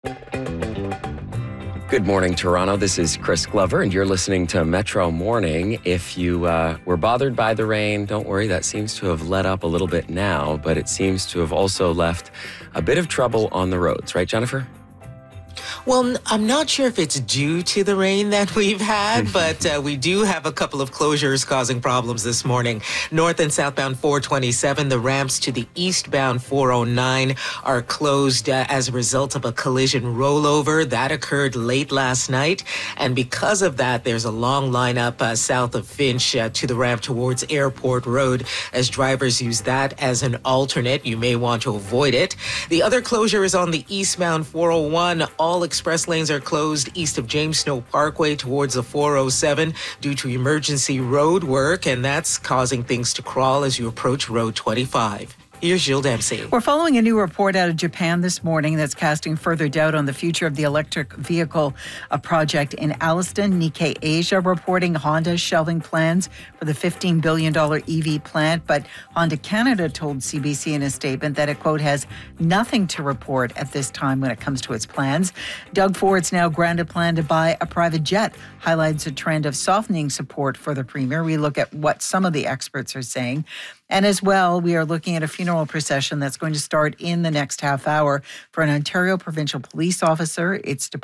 Good morning, Toronto. This is Chris Glover, and you're listening to Metro Morning. If you were bothered by the rain, don't worry. That seems to have let up a little bit now, but it seems to have also left a bit of trouble on the roads. Right, Jennifer? Well, I'm not sure if it's due to the rain that we've had, but we do have a couple of closures causing problems this morning. North and southbound 427, the ramps to the eastbound 409 are closed as a result of a collision rollover. That occurred late last night. And because of that, there's a long lineup south of Finch to the ramp towards Airport Road as drivers use that as an alternate. You may want to avoid it. The other closure is on the eastbound 401. All express lanes are closed east of James Snow Parkway towards the 407 due to emergency road work, and that's causing things to crawl as you approach Road 25. Here's Jill Dempsey. We're following a new report out of Japan this morning that's casting further doubt on the future of the electric vehicle project in Alliston. Nikkei Asia reporting Honda shelving plans for the $15 billion EV plant, but Honda Canada told CBC in a statement that it, quote, has nothing to report at this time when it comes to its plans. Doug Ford's now granted plan to buy a private jet highlights a trend of softening support for the premier. We look at what some of the experts are saying. And as well, we are looking at a funeral procession that's going to start in the next half hour for an Ontario provincial police officer. It's